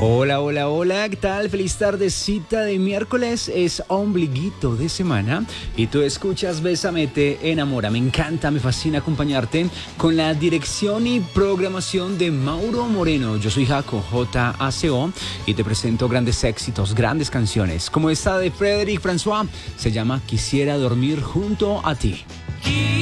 Hola, hola, hola, ¿qué tal? Feliz tardecita de miércoles, es ombliguito de semana y tú escuchas Bésame, te enamora. Me encanta, me fascina acompañarte con la dirección y programación de Mauro Moreno. Yo soy Jaco, J-A-C-O, y te presento grandes éxitos, grandes canciones, como esta de Frédéric François, se llama Quisiera dormir junto a ti.